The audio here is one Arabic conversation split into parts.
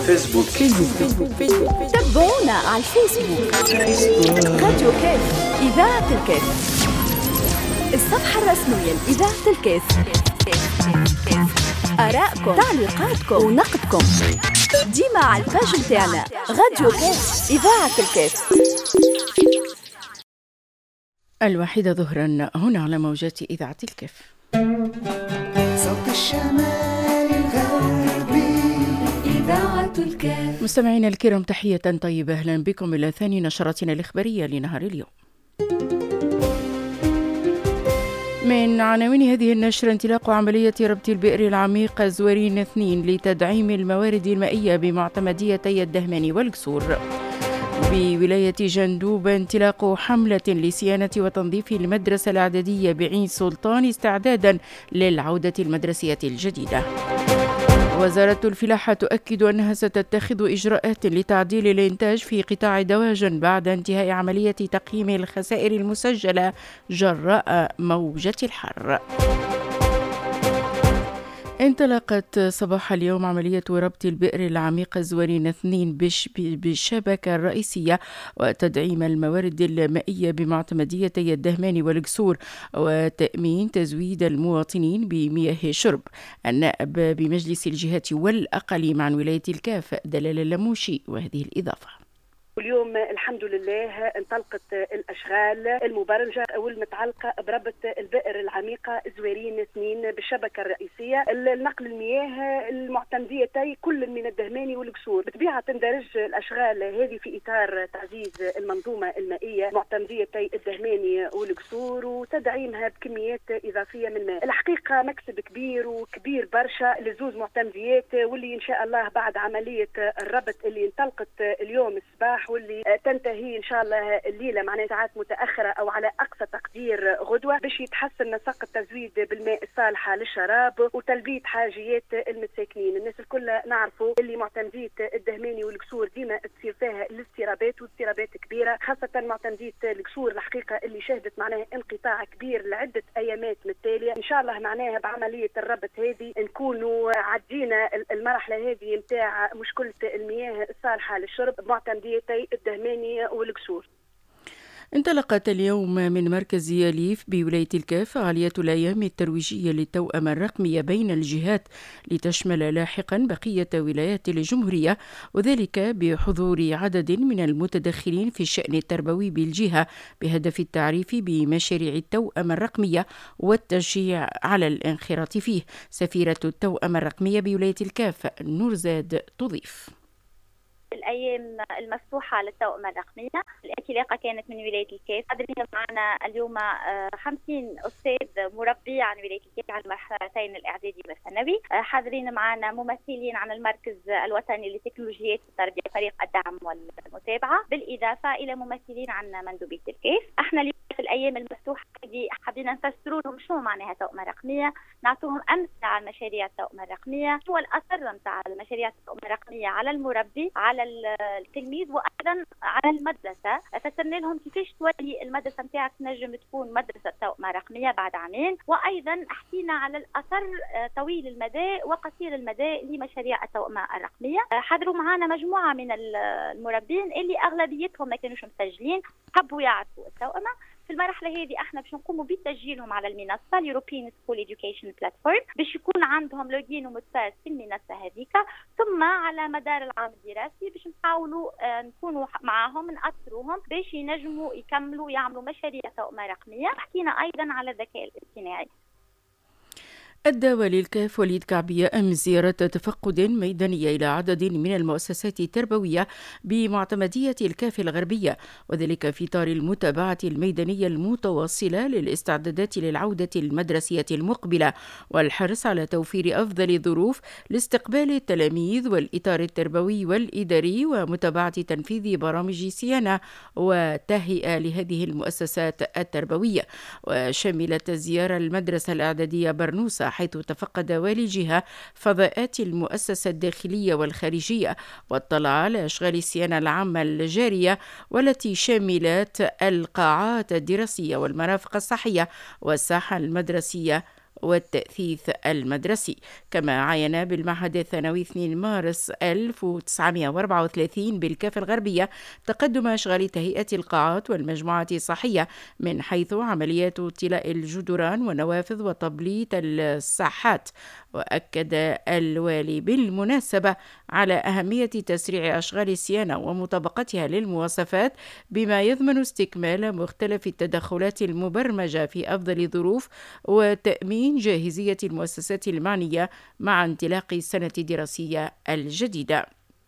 فيسبوك. تابعونا على الفيسبوك. راديو كاف إذاعة الكاف، الصفحة الرسمية لإذاعة الكاف. آراءكم، تعليقاتكم ونقدكم ديما على الباج متاعنا راديو كاف إذاعة الكاف. 1:00 هنا على موجات إذاعة الكاف. صوت الشمال الغربي إذاعة الكاف. مستمعينا الكرام، تحية طيبة، أهلا بكم إلى ثاني نشراتنا الإخبارية لنهار اليوم. من عناوين هذه النشرة: انطلاق عملية ربط البئر العميق زوارين 2 لتدعيم الموارد المائية بمعتمديتي الدهمان والقصور. بولاية جندوب انطلاق حملة لصيانة وتنظيف المدرسة الإعدادية بعين سلطان استعدادا للعودة المدرسية الجديدة. وزارة الفلاحة تؤكد أنها ستتخذ إجراءات لتعديل الإنتاج في قطاع دواجن بعد انتهاء عملية تقييم الخسائر المسجلة جراء موجة الحر. انطلقت صباح اليوم عملية ربط البئر العميق زوارين 2 بالشبكة الرئيسية وتدعيم الموارد المائية بمعتمديتي الدهمان والقصور وتأمين تزويد المواطنين بمياه شرب. النائب بمجلس الجهات والأقاليم عن ولاية الكاف دلال اللموشي وهذه الإضافة. اليوم الحمد لله انطلقت الأشغال المبرمجة والمتعلقة بربط البئر العميقة زوارين 2 بالشبكة الرئيسية لنقل المياه المعتمديتي كل من الدهماني والقصور. بطبيعة تندرج الأشغال هذه في إطار تعزيز المنظومة المائية معتمديتي الدهماني والقصور وتدعيمها بكميات إضافية من الماء. الحقيقة مكسب كبير وكبير برشا لزوز معتمديات، واللي إن شاء الله بعد عملية الربط اللي انطلقت اليوم الصباح واللي تنتهي ان شاء الله الليله معناها ساعات متاخره او على اقصى تقدير غدوه، باش يتحسن نسق التزويد بالماء الصالحه للشراب وتلبيه حاجيات المساكنين. الناس الكل نعرفوا اللي معتمديه الدهماني والقصور ديما تصير فيها الاضطرابات واضطرابات كبيره، خاصه معتمديه القصور الحقيقه اللي شهدت معناها انقطاع كبير لعده ايامات متتاليه. ان شاء الله معناها بعمليه الربط هذه نكونوا عدينا المرحله هذه نتاع مشكله المياه الصالحه للشرب بمعتمديه الدهماني والقصور. انطلقت اليوم من مركز ياليف بولاية الكاف فعالية الأيام الترويجية للتوأمة الرقمية بين الجهات لتشمل لاحقا بقية ولايات الجمهورية، وذلك بحضور عدد من المتدخلين في الشأن التربوي بالجهة بهدف التعريف بمشاريع التوأمة الرقمية والتشجيع على الانخراط فيه. سفيرة التوأمة الرقمية بولاية الكاف نورزاد تضيف: الأيام المفتوحة للتوأمة الرقمية. الانطلاقة كانت من ولاية الكاف. حاضرين معنا اليوم 50 أستاذ مربي عن ولاية الكاف عن المرحلتين الإعدادي والثانوي. حاضرين معنا ممثلين عن المركز الوطني لتكنولوجيات التربية فريق الدعم والمتابعة، بالإضافة إلى ممثلين عن مندوبية الكاف. احنا اليوم في الأيام المفتوحة دي حابين نفسروا لهم شو معناها توأمة رقمية، نعطوهم أمثلة على مشاريع التوأمة الرقمية، شو الأثر نتاع المشاريع التوأمة الرقمية على المربي على التلميذ وايضا على المدرسه. فسرنا لهم كيفاش تولي المدرسه نتاعك نجم تكون مدرسه توأمة رقميه بعد عامين، وايضا حكينا على الاثر طويل المدى وقصير المدى لمشاريع التوأمة الرقميه. حضروا معنا مجموعه من المربين اللي اغلبيتهم ما كانوش مسجلين، حبوا يعرفوا التوأمة. في المرحلة هذه احنا باش نقوموا بتسجيلهم على المنصة اليوروبيان سكول إديوكيشن بلاتفورم باش يكون عندهم لوجين ومتفاعل في المنصة هذيك، ثم على مدار العام الدراسي باش نحاولوا نكونوا معاهم نأثروهم باش ينجموا يكملوا يعملوا مشاريع توأمة رقمية. حكينا أيضا على الذكاء الاصطناعي. أدى والي الكاف وليد كعبية أمس زيارة تفقد ميدانية إلى عدد من المؤسسات التربوية بمعتمدية الكاف الغربية، وذلك في إطار المتابعة الميدانية المتواصلة للاستعدادات للعودة المدرسية المقبلة والحرص على توفير أفضل الظروف لاستقبال التلاميذ والإطار التربوي والإداري ومتابعة تنفيذ برامج صيانة وتهيئة لهذه المؤسسات التربوية. وشملت الزيارة المدرسة الإعدادية برنوسة حيث تفقد والي الجهة فضاءات المؤسسة الداخلية والخارجية واطلع على أشغال الصيانة العامة الجارية والتي شملت القاعات الدراسية والمرافق الصحية والساحة المدرسية والتأثيث المدرسي. كما عين بالمعهد الثانوي 2 مارس 1934 بالكافة الغربية تقدم أشغال تهيئة القاعات والمجموعات الصحية من حيث عمليات طلاء الجدران والنوافذ وتبليط الساحات. وأكد الوالي بالمناسبة على أهمية تسريع أشغال الصيانة ومطابقتها للمواصفات بما يضمن استكمال مختلف التدخلات المبرمجة في أفضل ظروف وتأمين جاهزية المؤسسات المعنية مع انطلاق السنة الدراسية الجديدة.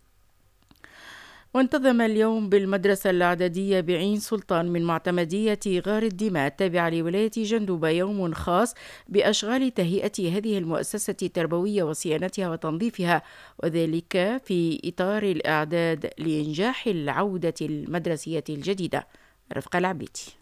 وانتظم اليوم بالمدرسة الإعدادية بعين سلطان من معتمدية غار الدماء التابعة لولاية جندوبة يوم خاص بأشغال تهيئة هذه المؤسسة التربوية وصيانتها وتنظيفها، وذلك في إطار الإعداد لإنجاح العودة المدرسية الجديدة. رفقة العبيتي.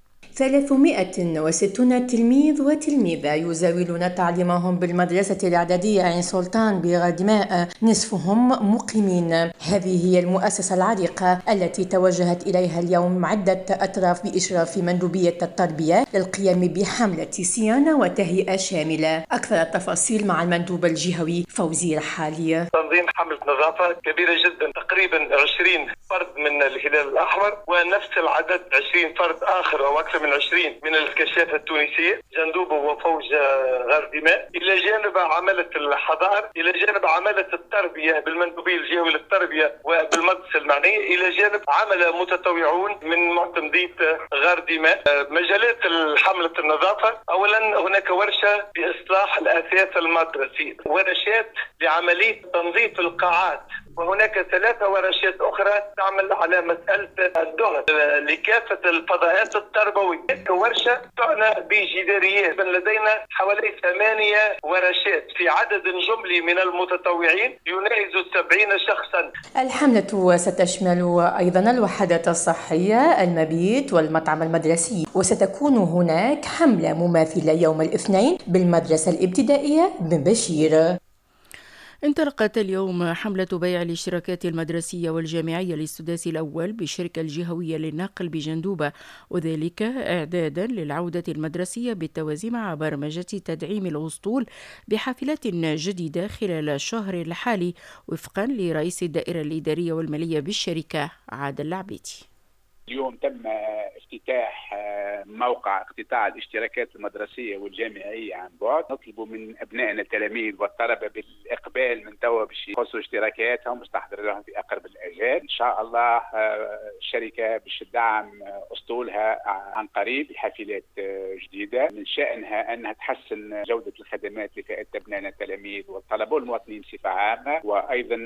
360 تلميذ وتلميذة يزاولون تعليمهم بالمدرسة الإعدادية عين سلطان بغار دماء، نصفهم مقيمين. هذه هي المؤسسة العريقة التي توجهت إليها اليوم عدة أطراف بإشراف مندوبية التربية للقيام بحملة صيانة وتهيئة شاملة. أكثر التفاصيل مع المندوب الجهوي فوزي رحالي. تنظيم حملة نظافة كبيرة جدا، تقريبا 20 فرد من الهلال الأحمر ونفس العدد 20 فرد آخر أو أكثر من 20 من الكشافة التونسية جندوبة وفوج غار دماء، إلى جانب عملة الحضائر، إلى جانب عملة التربية بالمندوبية الجهوي للتربية وبالمدرسة المعنية، إلى جانب عمل متطوعون من معتمدية غار دماء. مجالات حملة النظافة، أولا هناك ورشة بإصلاح الأثاث المدرسي، ورشات لعملية تنظيف القاعات، وهناك 3 ورشات أخرى تعمل على مسألة الدهن لكافة الفضاءات التربوية. ورشة تعنى بجداريات. لدينا حوالي 8 ورشات في عدد جملي من المتطوعين يناهز 70 شخصا. الحملة ستشمل أيضا الوحدات الصحية، المبيت والمطعم المدرسي، وستكون هناك حملة مماثلة يوم الاثنين بالمدرسة الابتدائية بن بشير. انطلقت اليوم حملة بيع الاشتراكات المدرسية والجامعية للسداس الأول بالشركة الجهوية للنقل بجندوبة، وذلك إعدادا للعودة المدرسية بالتوازي مع برمجة تدعيم الأسطول بحافلات جديدة خلال الشهر الحالي وفقا لرئيس الدائرة الإدارية والمالية بالشركة عادل العبيتي. اليوم تم افتتاح موقع اقتطاع الاشتراكات المدرسية والجامعية عن بعد. نطلب من أبنائنا التلاميذ والطلبة بالإقبال من توا باش يقصوا اشتراكاتهم مستحضر لهم في أقرب الأجال. إن شاء الله الشركة باش تدعم أسطولها عن قريب بحافلات جديدة من شأنها أنها تحسن جودة الخدمات لفئة أبنائنا التلاميذ والطلبة والمواطنين بصفة عامة، وأيضا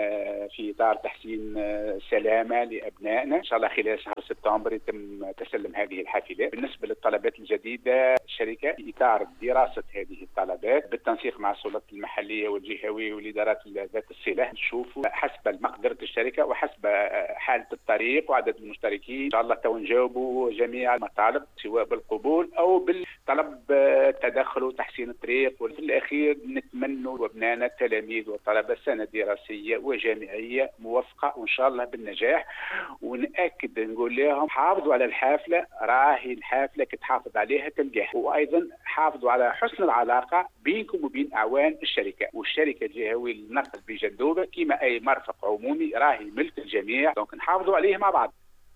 في إطار تحسين سلامة لأبنائنا. إن شاء الله خلال شهر سبتمبر يتم تسلم هذه الحافلات. بالنسبة للطلبات الجديدة، الشركة في إطار دراسة هذه الطلبات بالتنسيق مع السلطات المحلية والجهوية والإدارات ذات الصلة نشوفوا حسب مقدرة الشركة وحسب حالة الطريق وعدد المشتركين. إن شاء الله تو نجاوبوا جميع المطالب سواء بالقبول أو بالطلب التدخل وتحسين الطريق. وفي الأخير نتمنوا وابنائنا التلاميذ والطلبة سنة دراسية وجامعية موفقة وإن شاء الله بالنجاح. ونأكد نقول لهم حافظوا على الحافلة، راهي الحافلة كتحافظ عليها تلقاها، وأيضا حافظوا على حسن العلاقة بينكم وبين أعوان الشركة. والشركة الجهوية للنقل بجندوبة كما أي مرفق عمومي راهي ملك الجميع، دونك نحافظوا عليه مع بعض.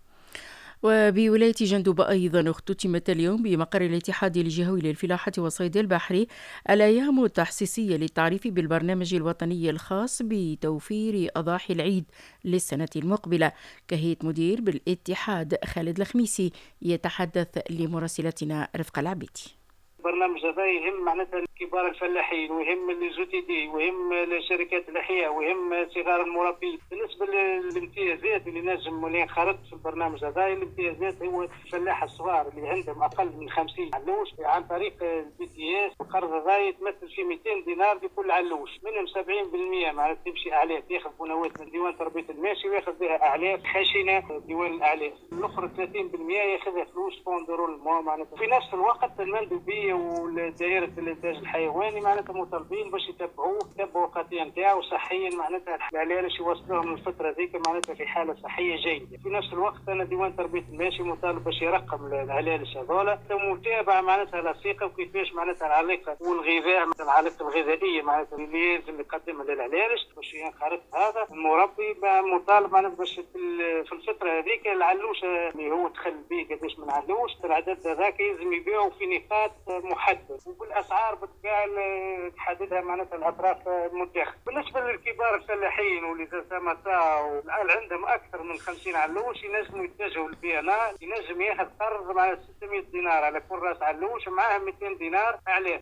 وبولاية جندوبة أيضا اختتمت اليوم بمقر الاتحاد الجهوي للفلاحة والصيد البحري الأيام التحسيسية للتعريف بالبرنامج الوطني الخاص بتوفير أضاحي العيد للسنة المقبلة. كهيئة مدير بالاتحاد خالد الخميسي يتحدث لمراسلتنا رفقة العبيتي. البرنامج هذا يهم معناتها كبار الفلاحين ويهم الجوتيدي ويهم الشركات الأحياء ويهم صغار المربين. بالنسبة للامتيازات اللي نجم واللي خرجت في البرنامج هذا، الامتيازات هو الفلاحة الصغار اللي عندهم أقل من 50 علوش عن طريق البي تي اس. القرض هذا يتمثل في 200 دينار لكل علوش، منهم 70% معناتها تمشي أعلاف، ياخذ بنوات من ديوان تربية الماشي وياخذ بها أعلاف خشنة ديوان الأعلاف. الأخرى 30% ياخذها فلوس يعلوش فوندرول معناتها. في نفس الوقت المندوبيه ودائره الانتاج الحيواني معناتها مطالبين باش يتبعوا قضيه نتاعو صحيا معناتها العلاج يوصلوهم الفتره ذيك معناتها في حاله صحيه جيده. في نفس الوقت انا ديوان تربيه الماشي مطالب باش يرقم العلاج هذولا متابعه معناتها لصيقه وكيفاش معناتها العلاقه والغذاء العلاقه الغذائيه معناتها اللي لازم يقدمها للعلاج باش ينخرط هذا المربي مطالب معناتها باش في الفتره هذيك العلوش اللي هو دخل به قداش من علوش العدد هذاك لازم يبيعوا في نقاط محدده وبالاسعار بالفعل تحددها معناتها الاطراف المتاخده. بالنسبه للكبار الفلاحين واللي تاعو عندهم اكثر من 50 علوش ينجموا يتجهوا للبيانه، ينجم ياخذ قرض مع 600 دينار على كل راس علوش معاه 200 دينار عليه.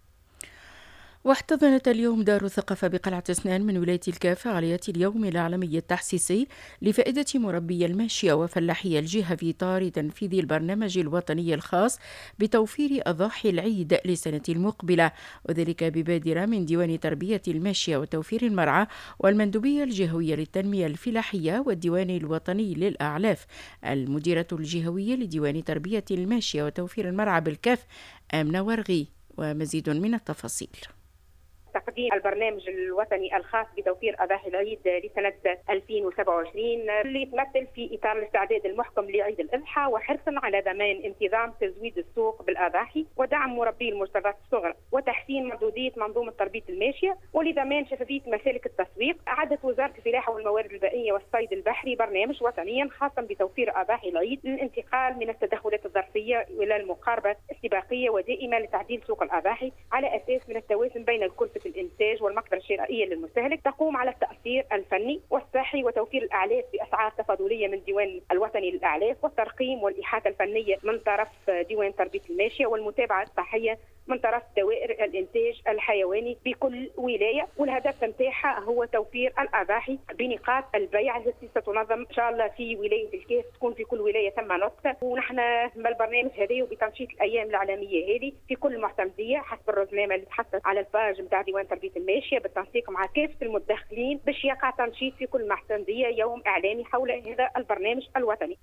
واحتضنت اليوم دار الثقافة بقلعة سنان من ولاية الكاف فعاليات اليوم العالمي التحسيسي لفائدة مربي الماشية وفلاحي الجهة في إطار تنفيذ البرنامج الوطني الخاص بتوفير أضاحي العيد للسنة المقبلة، وذلك ببادرة من ديوان تربية الماشية وتوفير المرعى والمندوبية الجهوية للتنمية الفلاحية والديوان الوطني للأعلاف. المديرة الجهوية لديوان تربية الماشية وتوفير المرعى بالكاف آمنة ورغي، ومزيد من التفاصيل. تقديم البرنامج الوطني الخاص بتوفير أضاحي العيد لسنة 2027 اللي يتمثل في إطار الاستعداد المحكم لعيد الأضحى وحرصا على ضمان انتظام تزويد السوق بالأضاحي ودعم مربي المرتبطات الصغرى وتحسين مردودية منظومة تربية الماشية ولضمان شفافية مسالك التسويق. أعدت وزارة الفلاحة والموارد البيئية والصيد البحري برنامج وطنيا خاصا بتوفير أضاحي العيد للانتقال من التدخلات الظرفية إلى المقاربة استباقية ودائمة لتعديل سوق الأضاحي على أساس من التوازن بين الكلفة الإنتاج والمقدرة الشرائية للمستهلك، تقوم على التأثير الفني والصحي وتوفير الأعلاف بأسعار تفاضلية من ديوان الوطني للأعلاف والترقيم والإحاطة الفنية من طرف ديوان تربية الماشية والمتابعة الصحية من طرف دوائر الإنتاج الحيواني بكل ولاية. والهدف نتاعها هو توفير الأضاحي بنقاط البيع التي ستنظم إن شاء الله في ولاية الكاف، تكون في كل ولاية ثم نقطة. ونحن بالبرنامج هذا وبتنشيط الأيام العالمية هذه في كل معتمدية حسب الرزنامة اللي تحطت على الباج نتاع ديوان تربية الماشية بالتنسيق مع كافة المتدخلين باش يقع تنشيط في كل معتمدية يوم إعلامي حول هذا البرنامج الوطني.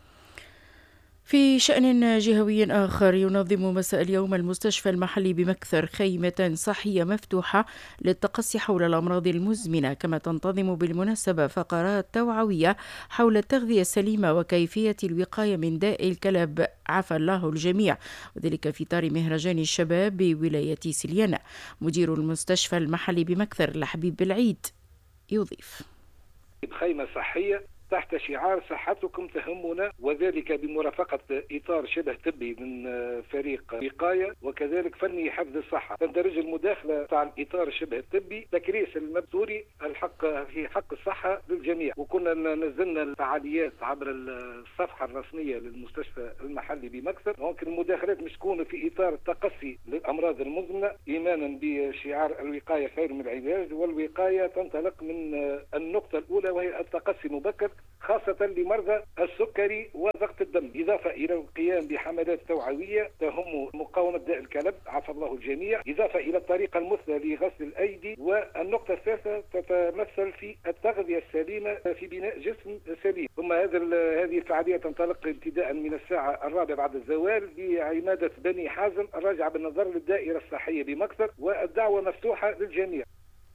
في شأن جهوي آخر، ينظم مساء اليوم المستشفى المحلي بمكثر خيمة صحية مفتوحة للتقصي حول الأمراض المزمنة، كما تنتظم بالمناسبة فقرات توعوية حول التغذية السليمة وكيفية الوقاية من داء الكلب عفى الله الجميع، وذلك في إطار مهرجان الشباب بولاية سليانة. مدير المستشفى المحلي بمكثر الحبيب بالعيد يضيف: خيمة صحية تحت شعار صحتكم تهمنا، وذلك بمرافقة إطار شبه طبي من فريق وقاية وكذلك فني حفظ الصحة. تندرج المداخلة تاع الإطار الشبه الطبي تكريس المبتوري الحق في حق الصحة للجميع. وكنا نزلنا الفعاليات عبر الصفحة الرسمية للمستشفى المحلي بمكثر. ممكن المداخلات مش تكون في إطار التقصي للأمراض المزمنة إيمانا بشعار الوقاية خير من العلاج، والوقاية تنطلق من النقطة الأولى وهي التقصي مبكر خاصة لمرضى السكري وضغط الدم، إضافة إلى القيام بحملات توعوية تهم مقاومة داء الكلب عفى الله الجميع، إضافة إلى الطريقة المثلى لغسل الأيدي. والنقطة الثالثة تتمثل في التغذية السليمة في بناء جسم سليم. ثم هذه الفعالية تنطلق ابتداء من الساعة 4 بعد الزوال بعمادة بني حازم الراجعة بالنظر للدائرة الصحية بمكثر، والدعوة مفتوحة للجميع.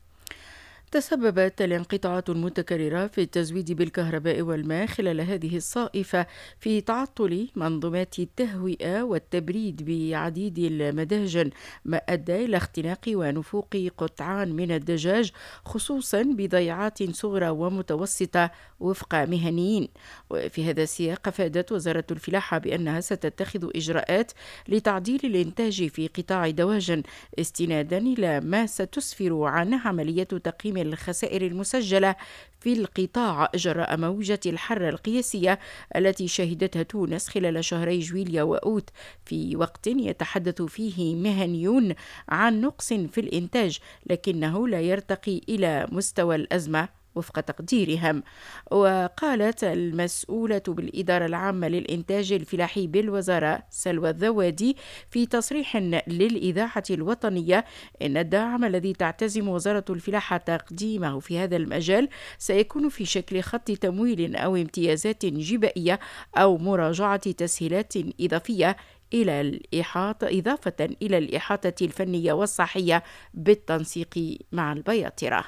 تسببت الانقطاعات المتكررة في التزويد بالكهرباء والماء خلال هذه الصائفة في تعطل منظومات التهوئة والتبريد بعديد المداجن، ما أدى إلى اختناق ونفوق قطعان من الدجاج خصوصا بضيعات صغرى ومتوسطة وفق مهنيين. وفي هذا السياق أفادت وزارة الفلاحة بأنها ستتخذ إجراءات لتعديل الإنتاج في قطاع دواجن استنادا إلى ما ستسفر عنه عملية تقييم الخسائر المسجلة في القطاع جراء موجة الحر القياسية التي شهدتها تونس خلال شهري جويليا وأوت، في وقت يتحدث فيه مهنيون عن نقص في الإنتاج لكنه لا يرتقي إلى مستوى الأزمة وفق تقديرهم. وقالت المسؤولة بالإدارة العامة للإنتاج الفلاحي بالوزارة سلوى الذوادي في تصريح للإذاعة الوطنية إن الدعم الذي تعتزم وزارة الفلاحة تقديمه في هذا المجال سيكون في شكل خط تمويل أو امتيازات جبائية أو مراجعة تسهيلات إضافية إضافة إلى الإحاطة الفنية والصحية بالتنسيق مع البياطرة.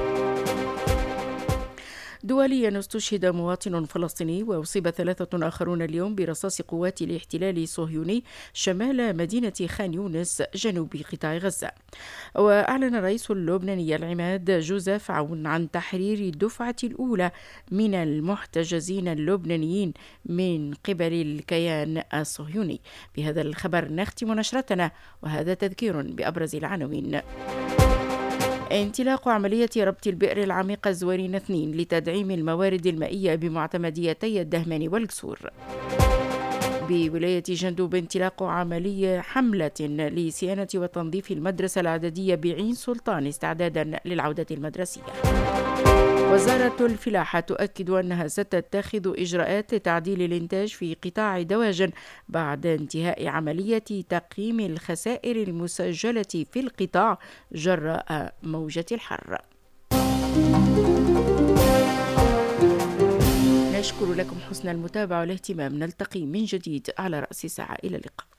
دوليا استشهد مواطن فلسطيني وأصيب 3 آخرون اليوم برصاص قوات الاحتلال الصهيوني شمال مدينة خان يونس جنوب قطاع غزة. وأعلن الرئيس اللبناني العماد جوزيف عون عن تحرير الدفعة الأولى من المحتجزين اللبنانيين من قبل الكيان الصهيوني. بهذا الخبر نختم نشرتنا، وهذا تذكير بأبرز العناوين. انطلاق عملية ربط البئر العميقة زوارين 2 لتدعيم الموارد المائية بمعتمديتي الدهمان والقصور. بولاية جندوب انطلاق عملية حملة لصيانة وتنظيف المدرسة الإعدادية بعين سلطان استعدادا للعودة المدرسية. وزارة الفلاحة تؤكد أنها ستتخذ إجراءات لتعديل الإنتاج في قطاع دواجن بعد انتهاء عملية تقييم الخسائر المسجلة في القطاع جراء موجة الحر. نشكر لكم حسن المتابعة والاهتمام. نلتقي من جديد على رأس ساعة. إلى اللقاء.